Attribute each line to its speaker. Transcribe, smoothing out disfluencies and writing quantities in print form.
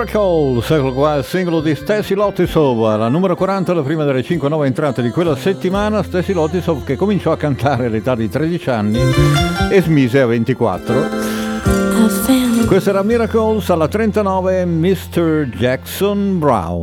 Speaker 1: Miracles, ecco qua il singolo di Stacy Lotisov, la numero 40, la prima delle 5 nuove entrate di quella settimana. Stacy Lotisov che cominciò a cantare all'età di 13 anni e smise a 24. Questa era Miracles, alla 39 Mr. Jackson Brown.